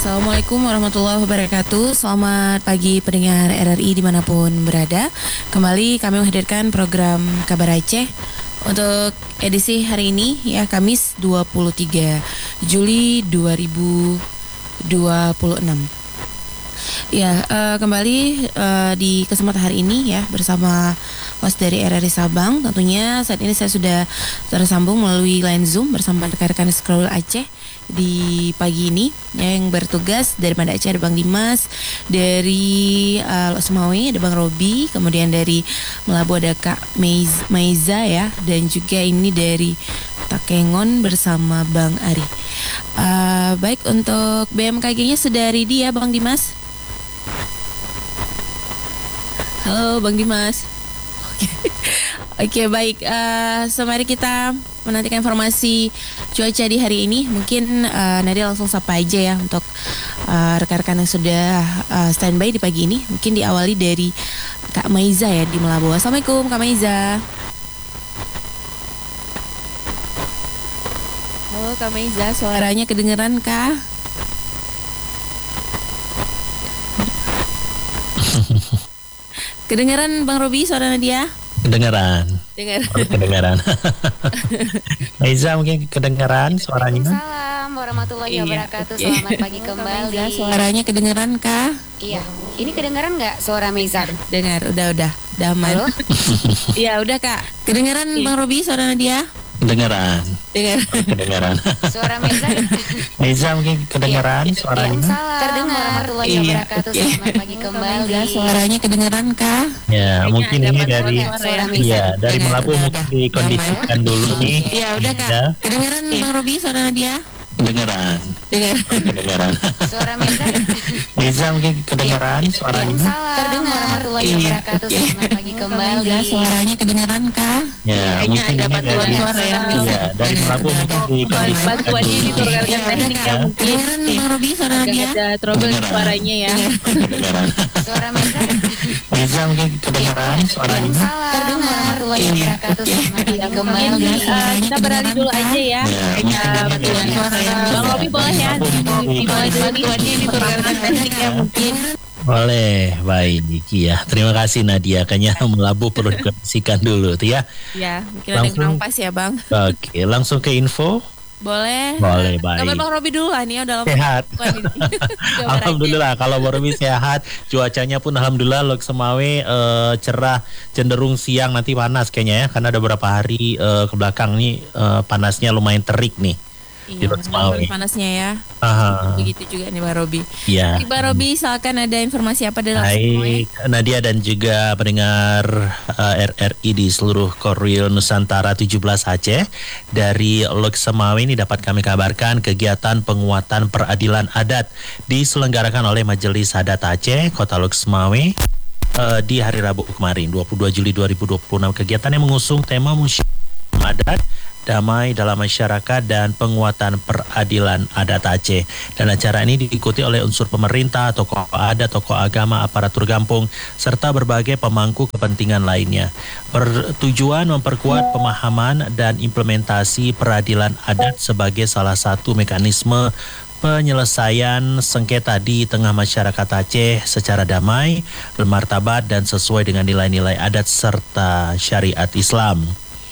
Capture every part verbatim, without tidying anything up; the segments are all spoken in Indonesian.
Assalamualaikum warahmatullahi wabarakatuh. Selamat pagi pendengar R R I dimanapun berada. Kembali kami menghadirkan program Kabar Aceh untuk edisi hari ini ya, Kamis dua puluh tiga Juli dua ribu dua puluh enam. Ya, uh, kembali uh, di kesempatan hari ini ya bersama host dari R R I Sabang. Tentunya saat ini saya sudah tersambung melalui line Zoom bersama rekan-rekan Scroll Aceh di pagi ini ya, yang bertugas dari Banda Aceh ada Bang Dimas, dari uh, Semawe ada Bang Robi, kemudian dari Melabu ada Kak Meiz, Meiza ya, dan juga ini dari Takengon bersama Bang Ari. Uh, baik, untuk B M K G-nya sudah ready ya Bang Dimas? Halo Bang Dimas. Oke, Oke baik. Uh, so mari kita menantikan informasi cuaca di hari ini. Mungkin uh, Nadia langsung sapa aja ya untuk uh, rekan-rekan yang sudah uh, standby di pagi ini. Mungkin diawali dari Kak Meiza ya di Melabu. Assalamualaikum Kak Meiza. Halo Kak Meiza, suaranya kedengeran kah? Kedengeran Bang Robi suara Nadia? Kedengaran. Dengar. Oh, kedengaran. Meiza mungkin kedengaran suaranya. Waalaikumsalam warahmatullahi wabarakatuh. Iya, okay. Selamat pagi kembali. Meiza, suaranya kedengeran kah? Iya. Ini kedengaran nggak suara Meiza? Dengar, udah udah, damai. Halo? Iya, udah Kak. Kedengeran Bang Robi suara Nadia? Kedengaran. Dengar. Kedengaran. Suara Meiza? Meiza mungkin kedengaran Iya. suaranya. Waalaikumsalam warahmatullahi Iya, wabarakatuh. okay. Selamat pagi kembali. Meiza, suaranya kedengeran kah? Ya, Kayaknya mungkin ada ini suara dari suara Meiza. Iya, dari Dengar, Melabu udah, mungkin udah. dikondisikan dulu nih. Iya, udah Kak. Ya. Kedengeran Bang Robi suara Nadia? Kedengaran. Dengar. Kedengaran. Suara Meiza? Meiza mungkin kedengaran suaranya. Waalaikumsalam warahmatullahi Iya, wabarakatuh. okay. Selamat pagi kembali. Meiza, suaranya kedengeran kah? Ya, Kayaknya mungkin ada ini bantuan dari suara ya. Iya, dari Melabu mungkin dikondisikan Bantuannya dulu. diturunkan Iya, teknik udah, yang Kak. mungkin Kedengeran Bang Robi suara agak Nadia? ada trouble Kedengeran. suaranya ya. Kedengaran. Suara Meiza? Meiza mungkin kedengaran suaranya. Waalaikumsalam warahmatullahi wabarakatuh. Selamat pagi Mungkin kembali. uh, kita beralih dulu aja ya. Ya, Kayaknya bantuan suara ya. Bang Robi boleh ya di- dimulai dulu nih diturunkan teknik yang mungkin. Boleh, baik ya. Terima kasih Nadia. Kayaknya Melabu perlu dikondisikan dulu tuh ya. Ya, mungkin ada yang Langsung. kurang pas ya Bang. Oke, langsung ke info. Boleh. Boleh, baik. Kabar Bang Robi dulu lah nih ya, udah lama. Sehat. bukan ini. Kabar aja. Alhamdulillah kalau Borobi sehat, cuacanya pun alhamdulillah Lok Semawe eh, cerah, cenderung siang nanti panas kayaknya ya, karena ada beberapa hari eh, ke belakang nih eh, panasnya lumayan terik nih. Di Iya, Lok Semawe. benar, panasnya ya. Aha, Begitu juga nih Bang Robi. iya. Baik, Bang Robi, silakan ada informasi apa dari Langsung Baik, Nadia dan juga pendengar uh, R R I di seluruh Korwil Nusantara tujuh belas Aceh. Dari Lok Semawe ini dapat kami kabarkan kegiatan penguatan peradilan adat diselenggarakan oleh Majelis Adat Aceh Kota Lok Semawe uh, di hari Rabu kemarin dua puluh dua Juli dua ribu dua puluh enam. Kegiatan yang mengusung tema Musyawarah Adat, damai dalam masyarakat dan penguatan peradilan adat Aceh. Dan acara ini diikuti oleh unsur pemerintah, tokoh adat, tokoh agama, aparatur kampung, serta berbagai pemangku kepentingan lainnya. Bertujuan memperkuat pemahaman dan implementasi peradilan adat sebagai salah satu mekanisme penyelesaian sengketa di tengah masyarakat Aceh secara damai, bermartabat dan sesuai dengan nilai-nilai adat serta syariat Islam.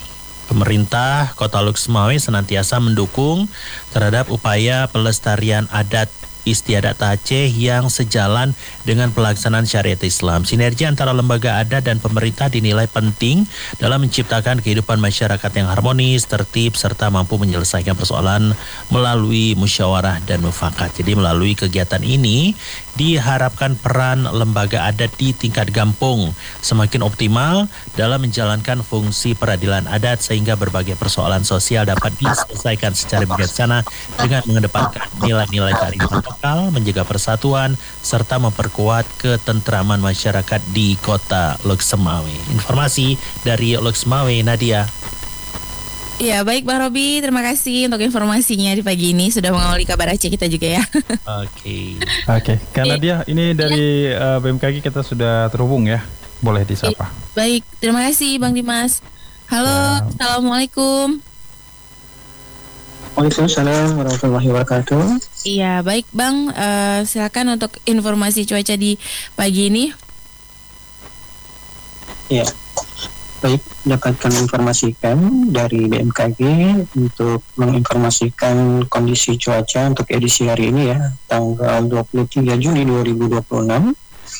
Pemerintah Kota Lok Semawe senantiasa mendukung terhadap upaya pelestarian adat istiadat Aceh yang sejalan dengan pelaksanaan syariat Islam. Sinergi antara lembaga adat dan pemerintah dinilai penting dalam menciptakan kehidupan masyarakat yang harmonis, tertib, serta mampu menyelesaikan persoalan melalui musyawarah dan mufakat. Jadi melalui kegiatan ini diharapkan peran lembaga adat di tingkat kampung semakin optimal dalam menjalankan fungsi peradilan adat sehingga berbagai persoalan sosial dapat diselesaikan secara bijaksana dengan mengedepankan nilai-nilai kearifan lokal, menjaga persatuan, serta memperkuat ketentraman masyarakat di Kota Lok Semawe. Informasi dari Lok Semawe, Nadia. Ya, baik Bang Robi, terima kasih untuk informasinya di pagi ini sudah mengawali kabar Aceh kita juga ya. Oke. Oke, karena dia ini dari uh, B M K G kita sudah terhubung ya, boleh disapa. Baik, terima kasih Bang Dimas. Halo, Ya. Assalamualaikum. Waalaikumsalam warahmatullahi wabarakatuh. Iya, baik Bang, Eh, silakan untuk informasi cuaca di pagi ini. Ya, baik, dapat kami informasikan dari B M K G untuk menginformasikan kondisi cuaca untuk edisi hari ini ya, tanggal dua puluh tiga Juli dua ribu dua puluh enam.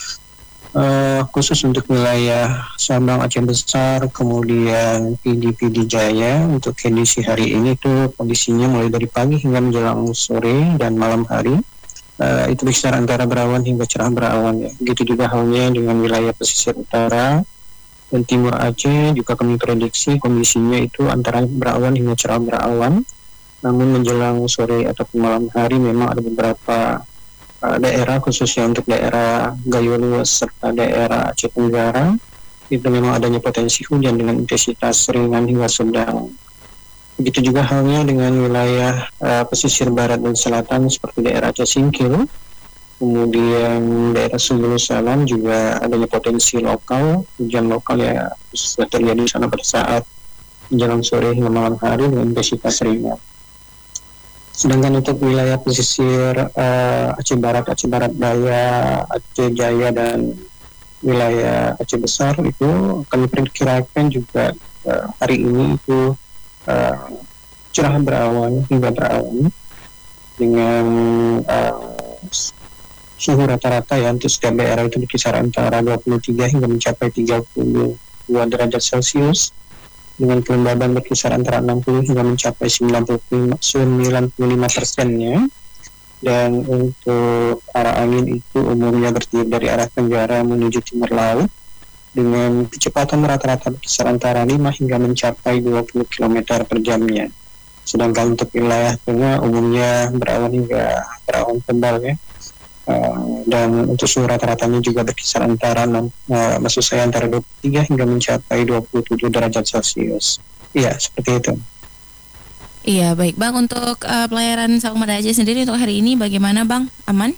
Uh, khusus untuk wilayah Sabang Aceh Besar, kemudian P D P D Jaya untuk edisi hari ini tuh kondisinya mulai dari pagi hingga menjelang sore dan malam hari uh, itu bisa antara berawan hingga cerah berawan ya. Begitu juga halnya dengan wilayah pesisir utara dan timur Aceh juga kami prediksi kondisinya itu antara berawan hingga cerah berawan. Namun menjelang sore ataupun malam hari memang ada beberapa Uh, daerah khususnya untuk daerah Gayo Luas serta daerah Aceh Tenggara itu memang adanya potensi hujan dengan intensitas ringan hingga sedang. Begitu juga halnya dengan wilayah uh, pesisir barat dan selatan seperti daerah Aceh Singkil, kemudian daerah Sulu Salam juga adanya potensi lokal hujan lokal ya sudah terjadi di sana pada saat menjelang sore hingga malam hari dengan intensitas ringan. Sedangkan untuk wilayah pesisir uh, Aceh Barat, Aceh Barat Daya, Aceh Jaya dan wilayah Aceh Besar itu kami perkirakan juga uh, hari ini itu uh, cerah berawan hingga berawan dengan uh, suhu rata-rata ya untuk setiap daerah itu berkisar antara dua puluh tiga hingga mencapai tiga puluh dua derajat Celcius. Dengan kelembaban berkisar antara enam puluh hingga mencapai sembilan puluh lima persennya. Dan untuk arah angin itu umumnya bertiup dari arah tenggara menuju timur laut dengan kecepatan rata-rata berkisar antara lima hingga mencapai dua puluh kilometer per jamnya. Sedangkan untuk wilayah tengah umumnya berawan hingga berawan tebal ya. Uh, dan untuk suhu rata-ratanya juga berkisar antara enam, uh, maksud saya antara dua puluh tiga hingga mencapai dua puluh tujuh derajat Celcius. Iya, seperti itu. Iya, baik Bang, untuk uh, pelayaran Sabang Mada Aceh sendiri untuk hari ini bagaimana Bang? Aman?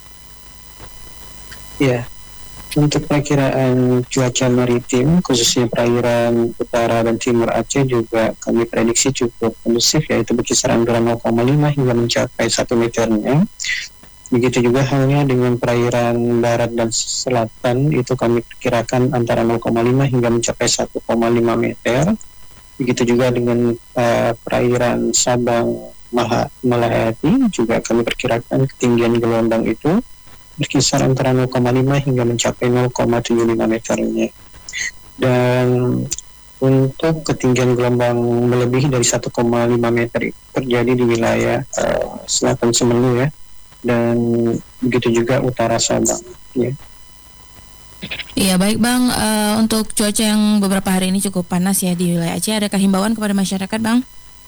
Iya. Untuk perakiraan cuaca maritim khususnya perairan utara dan timur Aceh juga kami prediksi cukup kondusif yaitu berkisar antara nol koma lima hingga mencapai satu meternya. Begitu juga halnya dengan perairan barat dan selatan itu kami perkirakan antara nol koma lima hingga mencapai satu koma lima meter. Begitu juga dengan uh, perairan Sabang Maha, Malahati juga kami perkirakan ketinggian gelombang itu berkisar antara nol koma lima hingga mencapai nol koma tujuh lima meternya. Dan untuk ketinggian gelombang melebihi dari satu koma lima meter itu terjadi di wilayah uh, selatan Semeru ya. Dan begitu juga utara Sabang ya. Iya, baik Bang, uh, untuk cuaca yang beberapa hari ini cukup panas ya di wilayah Aceh, adakah himbauan kepada masyarakat Bang?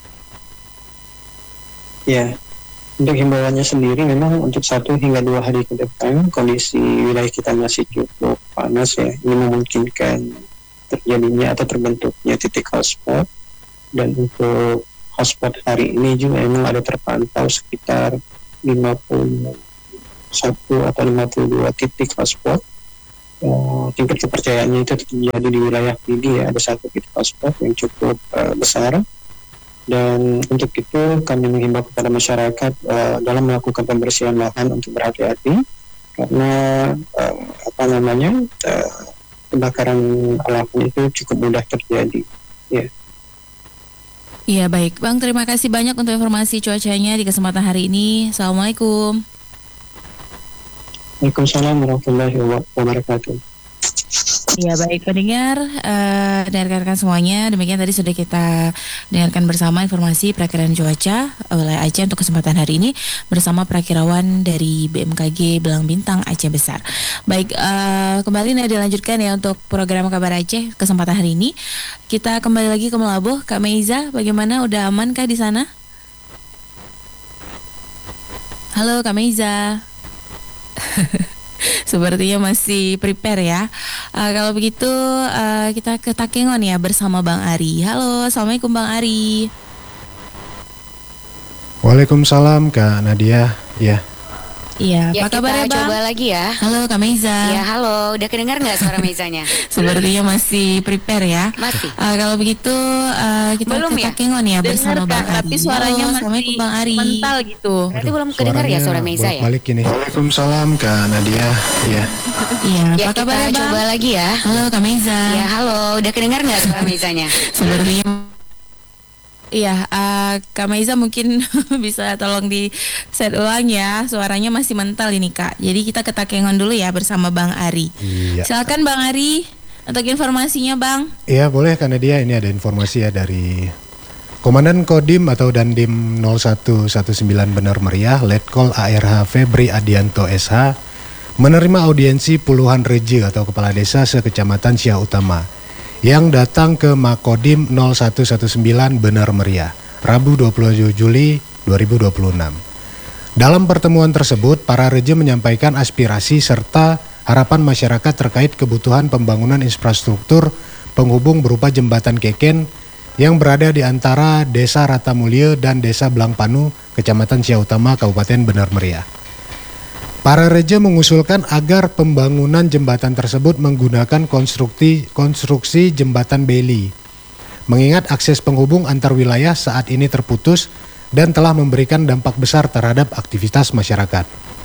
Ya, untuk himbauannya sendiri memang untuk satu hingga dua hari ke depan kondisi wilayah kita masih cukup panas ya. Ini memungkinkan terjadinya atau terbentuknya titik hotspot. Dan untuk hotspot hari ini juga memang ada terpantau sekitar lima puluh satu atau lima puluh dua titik hotspot. Uh, tingkat kepercayaannya itu terjadi di wilayah P D ya, ada satu titik hotspot yang cukup uh, besar. Dan untuk itu kami menghimbau kepada masyarakat uh, dalam melakukan pembersihan lahan untuk berhati-hati karena uh, apa namanya uh, kebakaran lahan itu cukup mudah terjadi ya. Iya, baik Bang, terima kasih banyak untuk informasi cuacanya di kesempatan hari ini. Assalamualaikum. Waalaikumsalam warahmatullahi wabarakatuh. Ya, baik pendengar uh, dan rekan-rekan semuanya, demikian tadi sudah kita dengarkan bersama informasi perakiraan cuaca wilayah Aceh untuk kesempatan hari ini bersama perakirawan dari B M K G Belang Bintang Aceh Besar. Baik, uh, kembali nah dilanjutkan ya untuk program Kabar Aceh kesempatan hari ini. Kita kembali lagi ke Melabuh. Kak Meiza, bagaimana? Udah amankah di sana? Halo Kak Meiza. Sepertinya masih prepare ya. Uh, kalau begitu uh, kita ke Takengon ya bersama Bang Ari. Halo, assalamualaikum Bang Ari. Waalaikumsalam Kak Nadia. Ya. Iya, Ya, apa kabar ya kita Bang? coba lagi ya. Halo Kak Meza. Ya, halo. Udah kedengar nggak suara Mezanya? Sepertinya masih prepare ya. Masih. Ah, kalau begitu ah, kita Belum ke ya? Takengon ya Dengar bersama Bang Kak, Ari. tapi suaranya Halo, masih Assalamualaikum Bang Ari. mental gitu. Berarti belum kedengar ya suara Meza ya? Balik ini. Waalaikumsalam Kak Nadia. Ya. Iya, Ya, apa kabar kita ya Bang? coba lagi ya. Halo Kak Meza. Ya, halo. Udah kedengar nggak suara Mezanya? Sepertinya Iya, uh, Kak Maiza mungkin bisa tolong di set ulang ya. Suaranya masih mental ini Kak. Jadi kita ke Takengon dulu ya bersama Bang Ari. Iya. Silakan Bang Ari untuk informasinya Bang. Iya boleh Kak Nadia, ini ada informasi ya dari Komandan Kodim atau Dandim nol satu satu sembilan Bener Meriah, Letkol A R H Febri Adianto S H menerima audiensi puluhan reje atau kepala desa sekecamatan Siak Utama yang datang ke Makodim nol satu satu sembilan Bener Meriah, Rabu dua puluh tujuh Juli dua ribu dua puluh enam. Dalam pertemuan tersebut, para reje menyampaikan aspirasi serta harapan masyarakat terkait kebutuhan pembangunan infrastruktur penghubung berupa jembatan Keken yang berada di antara Desa Ratamulya dan Desa Blangpanu, Kecamatan Siak Utama, Kabupaten Bener Meriah. Para reja mengusulkan agar pembangunan jembatan tersebut menggunakan konstruksi konstruksi jembatan beli, mengingat akses penghubung antar wilayah saat ini terputus dan telah memberikan dampak besar terhadap aktivitas masyarakat.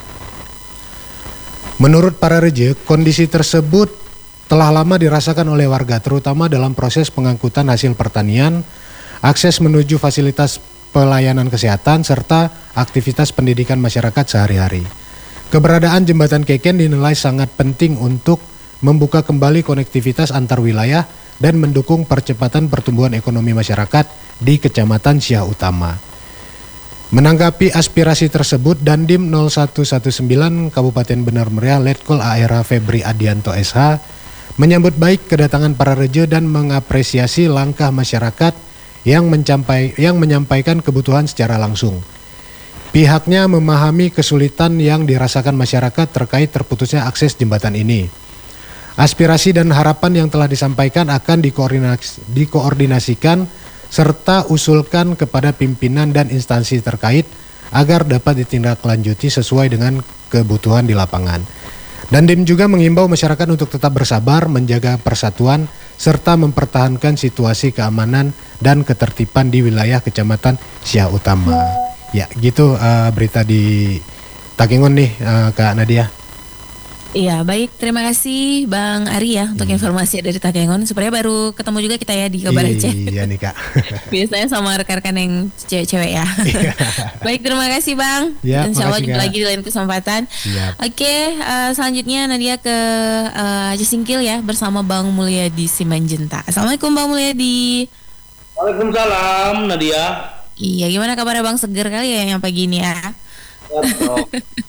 Menurut para reja, kondisi tersebut telah lama dirasakan oleh warga, terutama dalam proses pengangkutan hasil pertanian, akses menuju fasilitas pelayanan kesehatan, serta aktivitas pendidikan masyarakat sehari-hari. Keberadaan jembatan Keken dinilai sangat penting untuk membuka kembali konektivitas antar wilayah dan mendukung percepatan pertumbuhan ekonomi masyarakat di Kecamatan Siak Utama. Menanggapi aspirasi tersebut, Dandim nol satu satu sembilan Kabupaten Bener Meriah Letkol A R H Febri Adianto S H menyambut baik kedatangan para reja dan mengapresiasi langkah masyarakat yang, mencampai, yang menyampaikan kebutuhan secara langsung. Pihaknya memahami kesulitan yang dirasakan masyarakat terkait terputusnya akses jembatan ini. Aspirasi dan harapan yang telah disampaikan akan dikoordinasi, dikoordinasikan serta usulkan kepada pimpinan dan instansi terkait agar dapat ditindaklanjuti sesuai dengan kebutuhan di lapangan. Dandim juga mengimbau masyarakat untuk tetap bersabar, menjaga persatuan, serta mempertahankan situasi keamanan dan ketertiban di wilayah Kecamatan Siak Utama. Ya, gitu uh, berita di Takengon nih, uh, Kak Nadia. Iya, baik. Terima kasih Bang Ari ya untuk informasi dari Takengon. Sebenarnya baru ketemu juga kita ya di Kabar Aceh. Iya nih Kak. Biasanya sama rekan-rekan yang cewek-cewek ya. Baik, terima kasih Bang. Ya, Insya Allah makasih, jumpa Kak. lagi di lain kesempatan. Siap. Oke, uh, selanjutnya Nadia ke uh, Aceh Singkil ya bersama Bang Mulyadi Simanjuntak. Assalamualaikum Bang Mulyadi. Waalaikumsalam Nadia. Iya, gimana kabarnya Bang? Seger kali ya yang pagi ini ya? Ya, bro.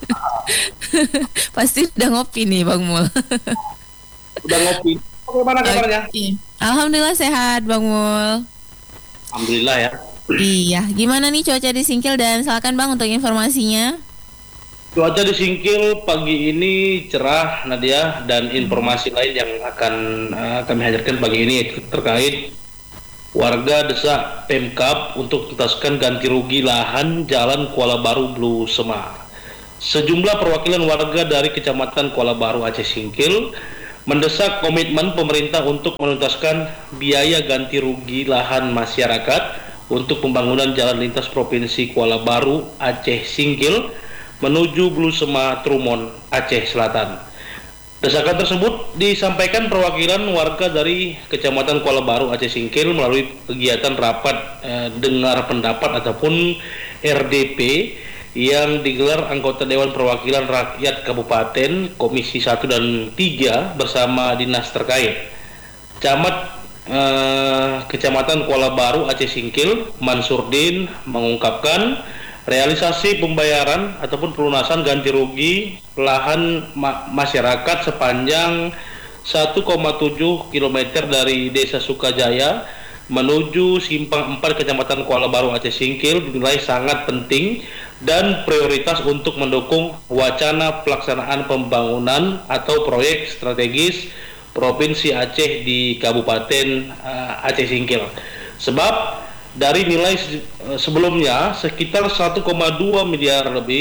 Pasti udah ngopi nih Bang Mul. Udah ngopi. Bagaimana kabarnya? Oke. Alhamdulillah sehat Bang Mul. Alhamdulillah ya. Iya, gimana nih cuaca di Singkil dan silakan Bang untuk informasinya. Cuaca di Singkil pagi ini cerah Nadia, dan informasi lain yang akan uh, kami hadirkan pagi ini terkait warga desak Pemkab untuk tuntaskan ganti rugi lahan Jalan Kuala Baru Blu Sema. Sejumlah perwakilan warga dari Kecamatan Kuala Baru Aceh Singkil mendesak komitmen pemerintah untuk menuntaskan biaya ganti rugi lahan masyarakat untuk pembangunan jalan lintas Provinsi Kuala Baru Aceh Singkil menuju Blu Sema Trumon Aceh Selatan. Desakan tersebut disampaikan perwakilan warga dari Kecamatan Kuala Baru Aceh Singkil melalui kegiatan rapat eh, dengar pendapat ataupun R D P yang digelar anggota Dewan Perwakilan Rakyat Kabupaten Komisi satu dan tiga bersama dinas terkait. Camat eh, Kecamatan Kuala Baru Aceh Singkil Mansurdin mengungkapkan realisasi pembayaran ataupun pelunasan ganti rugi lahan ma masyarakat sepanjang satu koma tujuh kilometer dari Desa Sukajaya menuju Simpang empat Kecamatan Kuala Baru Aceh Singkil dinilai sangat penting dan prioritas untuk mendukung wacana pelaksanaan pembangunan atau proyek strategis Provinsi Aceh di Kabupaten uh, Aceh Singkil. Sebab dari nilai sebelumnya sekitar satu koma dua miliar lebih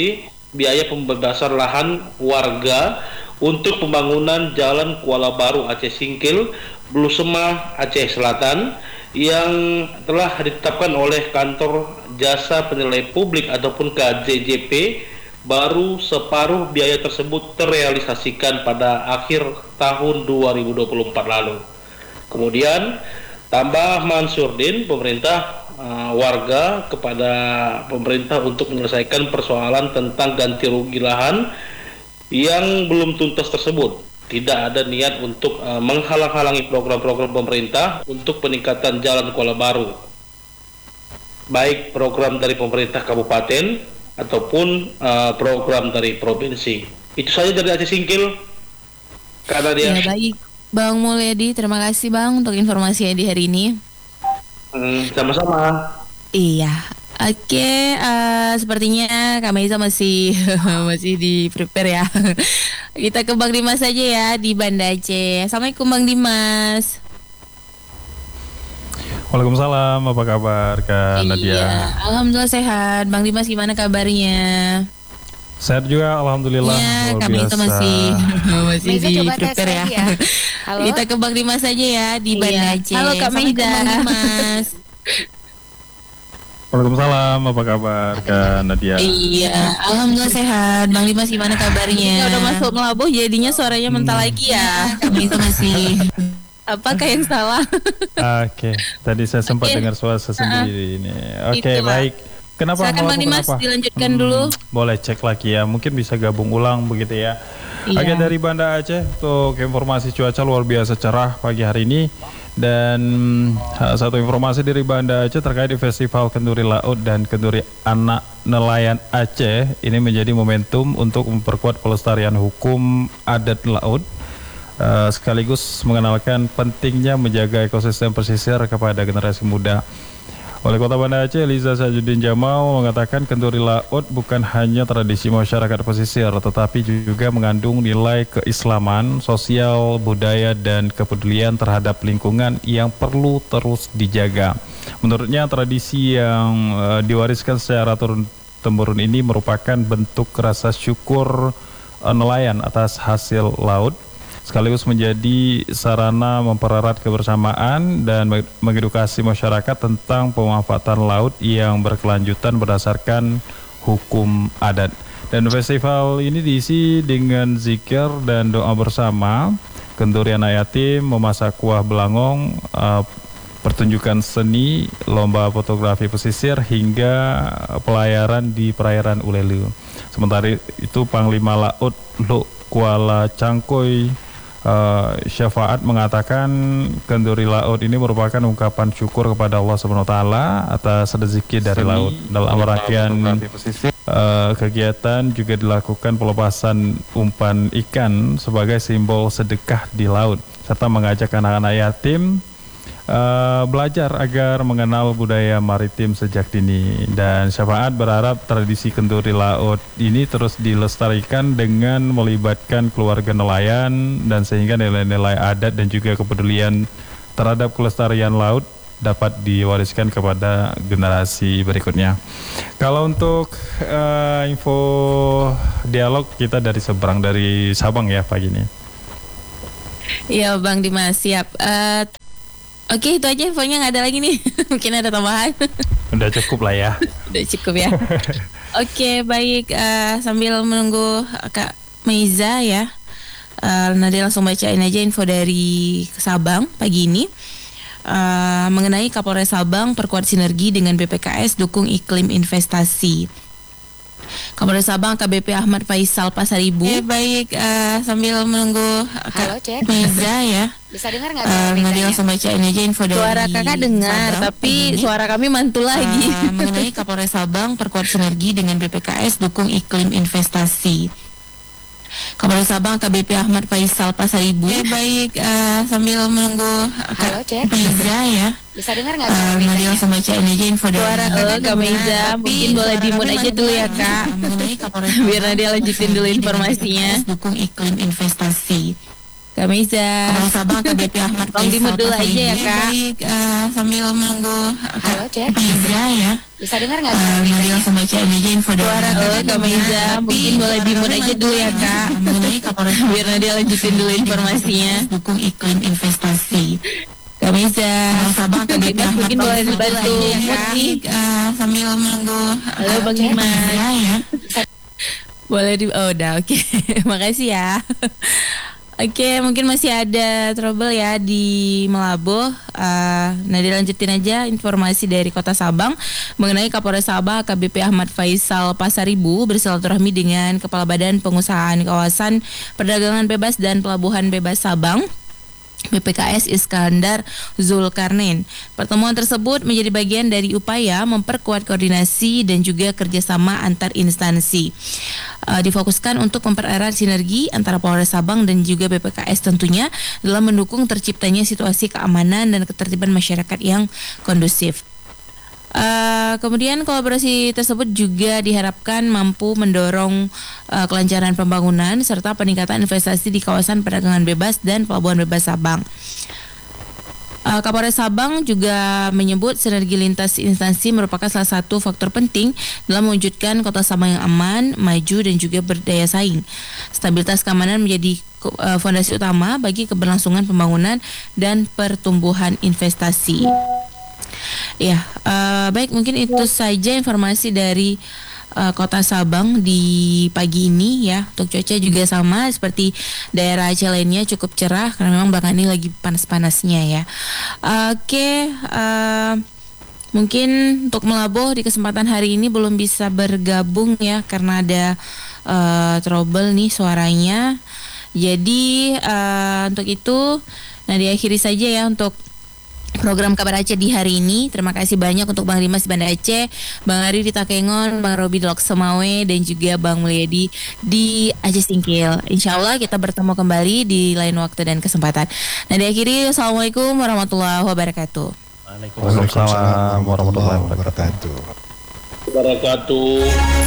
biaya pembebasan lahan warga untuk pembangunan Jalan Kuala Baru Aceh Singkil, Blusema, Aceh Selatan yang telah ditetapkan oleh Kantor Jasa Penilai Publik ataupun K J J P. Baru separuh biaya tersebut terrealisasikan pada akhir tahun dua ribu dua puluh empat lalu. Kemudian tambah Mansurdin, pemerintah uh, warga kepada pemerintah untuk menyelesaikan persoalan tentang ganti rugi lahan yang belum tuntas tersebut. Tidak ada niat untuk uh, menghalang-halangi program-program pemerintah untuk peningkatan Jalan Kuala Baru, baik program dari pemerintah kabupaten ataupun uh, program dari provinsi. Itu saja dari Aceh Singkil, Kak Nadia. Ya, baik, Bang Mulyadi, terima kasih Bang untuk informasinya di hari ini. Hmm, sama-sama. Iya, oke. Uh, sepertinya Kak Meiza masih masih di prepare ya. Kita ke Bang Dimas saja ya di Banda Aceh. Assalamualaikum Bang Dimas. Waalaikumsalam, apa kabar Kak Nadia? Iya, alhamdulillah sehat. Bang Dimas gimana kabarnya? Sehat juga, alhamdulillah. Ya, luar kami biasa. itu masih masih Meiza di coba tes prepare ya. lagi ya. Halo. Kita ke Bang Dimas saja ya di Iya. Banda Aceh. Halo, Kak Assalamualaikum, Meiza. Bang Dimas. Waalaikumsalam, apa kabar Kak Nadia? Iya, alhamdulillah sehat. Bang Dimas gimana kabarnya? Kita udah masuk melabuh jadinya suaranya mentah lagi ya. Kami itu masih Apakah yang salah? Oke, tadi saya sempat Oke. dengar suara saya sendiri ini. Oke, Itulah. baik. Kenapa Silakan melabuh, Bang Dimas, kenapa? dilanjutkan dulu. Boleh cek lagi ya, mungkin bisa gabung ulang begitu ya. Iya. Oke, dari Banda Aceh untuk informasi cuaca luar biasa cerah pagi hari ini. Dan uh, satu informasi dari Banda Aceh terkait di Festival Kenduri Laut dan Kenduri Anak Nelayan Aceh. Ini menjadi momentum untuk memperkuat pelestarian hukum adat laut, uh, sekaligus mengenalkan pentingnya menjaga ekosistem pesisir kepada generasi muda. Wali Kota Banda Aceh, Liza Sajudin Jamal, mengatakan kenduri laut bukan hanya tradisi masyarakat pesisir, tetapi juga mengandung nilai keislaman, sosial, budaya, dan kepedulian terhadap lingkungan yang perlu terus dijaga. Menurutnya, tradisi yang uh, diwariskan secara turun-temurun ini merupakan bentuk rasa syukur uh, nelayan atas hasil laut, sekaligus menjadi sarana mempererat kebersamaan dan mengedukasi masyarakat tentang pemanfaatan laut yang berkelanjutan berdasarkan hukum adat. Dan festival ini diisi dengan zikir dan doa bersama, kenduri anak yatim, memasak kuah belangong, uh, pertunjukan seni, lomba fotografi pesisir, hingga pelayaran di perairan Ulelu. Sementara itu Panglima Laut Luk Kuala Cangkoi Uh, Syafaat mengatakan kenduri laut ini merupakan ungkapan syukur kepada Allah Subhanahu wa taala atas rezeki dari laut. Dalam rangkaian uh, kegiatan juga dilakukan pelepasan umpan ikan sebagai simbol sedekah di laut, serta mengajak anak-anak yatim uh, belajar agar mengenal budaya maritim sejak dini. Dan Syafaat berharap tradisi kenduri laut ini terus dilestarikan dengan melibatkan keluarga nelayan, dan sehingga nilai-nilai adat dan juga kepedulian terhadap kelestarian laut dapat diwariskan kepada generasi berikutnya. Kalau untuk uh, info dialog kita dari seberang, dari Sabang ya pagi ini. Iya Bang Dimas, siap. Uh, Oke, itu aja infonya, nggak ada lagi nih. Mungkin ada tambahan. Udah cukup lah ya. Udah cukup ya. Oke, baik. Uh, sambil menunggu Kak Meiza ya, uh, Nadia langsung bacain aja info dari Sabang pagi ini. Uh, mengenai Kapolres Sabang perkuat sinergi dengan B P K S dukung iklim investasi. Kapolres Sabang A K B P Ahmad Faisal Pasaribu. Ya, baik, uh, sambil menunggu Halo, Kak Cek. Meiza ya. Bisa dengar nggak Uh, suara Nadia Meizanya? langsung bacain aja info dari Suara kakak dengar, Sabang tapi pagi ini. suara kami mantul lagi. Uh, mengenai Kapolres Sabang perkuat sinergi dengan B P K S dukung iklim investasi. Kapolres Sabang A K B P Ahmad Faisal Pasaribu. Ya, baik, uh, sambil menunggu Halo, Kak Cek. Meiza ya. Bisa dengar nggak Uh, suara Nadia Meizanya? langsung bacain aja info dari Suara eh, Kak Meiza, mungkin boleh di-mute aja dulu ya, Kak. Mengenai Kapolres Biar Nadia lanjutin dulu informasinya. dukung iklim investasi. Kak Meiza. Sabang K B P Ahmad Tolong dimut dulu aja ya Kak. Baik, uh, sambil menunggu Halo, Cek. Meiza ya. Bisa dengar nggak? Uh, Nadia sama Cik Meiza info dari Suara tuh Kak Meiza, mungkin boleh dimut aja dulu ya Kak. mengenai Kapolres Biar Nadia lanjutin dulu informasinya. dukung iklim investasi. Kak Meiza. Sabang K B P Ahmad Mungkin boleh dibantu ya mute Kak. nih. Uh, sambil menunggu Halo Bang Dimas. ya. Boleh di oh udah oke. Makasih ya. Oke, mungkin masih ada trouble ya di Melabuh. Uh, nah, dilanjutin aja informasi dari Kota Sabang mengenai Kapolres Sabang A K B P Ahmad Faisal Pasaribu bersilaturahmi dengan Kepala Badan Pengusahaan Kawasan Perdagangan Bebas dan Pelabuhan Bebas Sabang B P K S Iskandar Zulkarnain. Pertemuan tersebut menjadi bagian dari upaya memperkuat koordinasi dan juga kerjasama antar instansi. Uh, difokuskan untuk mempererat sinergi antara Polres Sabang dan juga B P K S tentunya dalam mendukung terciptanya situasi keamanan dan ketertiban masyarakat yang kondusif. Uh, kemudian kolaborasi tersebut juga diharapkan mampu mendorong uh, kelancaran pembangunan serta peningkatan investasi di kawasan perdagangan bebas dan pelabuhan bebas Sabang. Uh, Kapolres Sabang juga menyebut sinergi lintas instansi merupakan salah satu faktor penting dalam mewujudkan Kota Sabang yang aman, maju dan juga berdaya saing. Stabilitas keamanan menjadi uh, fondasi utama bagi keberlangsungan pembangunan dan pertumbuhan investasi. Ya, uh, baik mungkin itu saja informasi dari uh, Kota Sabang di pagi ini ya. Untuk cuaca juga sama seperti daerah Aceh lainnya, cukup cerah karena memang belakangan ini lagi panas-panasnya ya. Uh, Oke, okay, uh, mungkin untuk Melabuh di kesempatan hari ini belum bisa bergabung ya karena ada uh, trouble nih suaranya. Jadi uh, untuk itu, nah diakhiri saja ya untuk program Kabar Aceh di hari ini. Terima kasih banyak untuk Bang Dimas di Banda Aceh, Bang Ari di Takengon, Bang Robi di Lok Semawe, dan juga Bang Mulyadi di Aceh Singkil. Insya Allah kita bertemu kembali di lain waktu dan kesempatan. Nah diakhiri, Assalamualaikum warahmatullahi wabarakatuh. Waalaikumsalam warahmatullahi wabarakatuh. Wabarakatuh.